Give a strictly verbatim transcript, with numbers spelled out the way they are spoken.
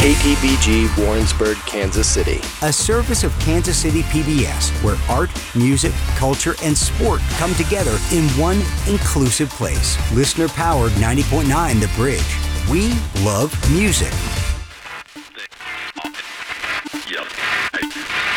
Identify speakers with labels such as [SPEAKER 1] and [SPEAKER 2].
[SPEAKER 1] K P B G Warrensburg, Kansas City.
[SPEAKER 2] A service of Kansas City P B S, where art, music, culture, and sport come together in one inclusive place. Listener-powered ninety point nine The Bridge. We love music.